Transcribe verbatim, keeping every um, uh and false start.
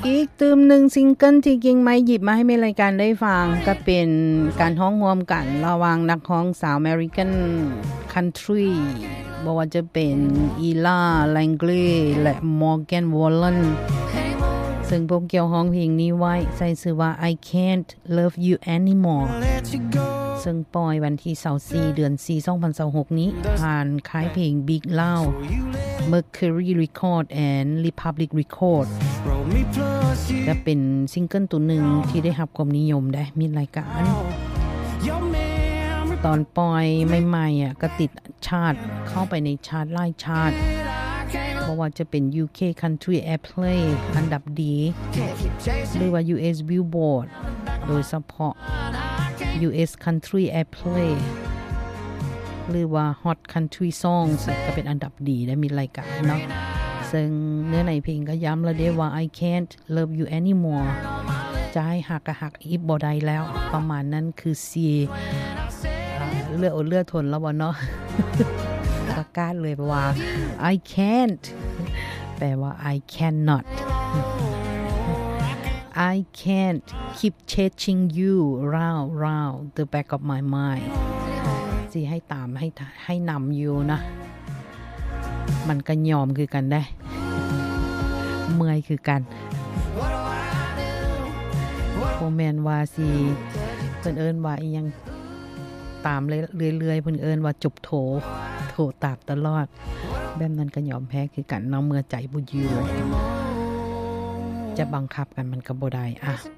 อีกตืมหนึ่งซิงเกิลที่กิ่งไม้หยิบมาให้ในรายการได้ฟังก็เป็นการร้องร่วมกันระหว่างนักร้องสาวอเมริกันคันทรีบ่ว่าจะเป็นอีล่าแลงเกลและมอร์แกนวอลเลนซึ่งพวกเกี่ยวร้องเพลงนี้ไว้ใส่ชื่อว่า I Can't Love You Anymore ซึ่งปล่อยวันที่ยี่สิบสี่เดือนสี่ สองพันยี่สิบหกนี้ผ่านค่ายเพลง Big Loud Mercury Record and Republic Record จะเป็นซิงเกิลตัวหนึ่งที่ได้รับความนิยมได้มีรายการตอนปล่อยใหม่ๆอ่ะก็ติดชาร์ตเข้าไปในชาร์ตไล่ชาร์ตเพราะว่าจะเป็น ยู เค Country Airplay อันดับดีหรือว่า ยู เอส Billboard โดยเฉพาะ ยู เอส Country Airplay หรือว่า Hot Country Songs ก็เป็นอันดับดีและมีรายการเนาะซึ่งเนื้อในเพลงก็ย้ำแล้วได้ว่า I can't love you anymore จะให้หักก็หักอีฟบ่ได้แล้วประมาณนั้นคือซีเลือดอดเลือดทนแล้วบ่เนาะประกาศเลยว่า I can't แปลว่า I cannot I can't keep chasing you round round the back of my mind สิให้ตามให้ให้นำอยู่นะมันก็ยอมคือกันได้เมื่อยคือกันบ่แม่นว่าสิเพิ่นเอิ้นว่าอีหยังตามเรื่อยๆเพิ่นเอิ้นว่าจบโถโถตามตลอดแบบนั้นก็ยอมแพ้คือกันเนาะเมื่อใจบ่อยู่จะบังคับกันมันก็บ่ได้อ่ะ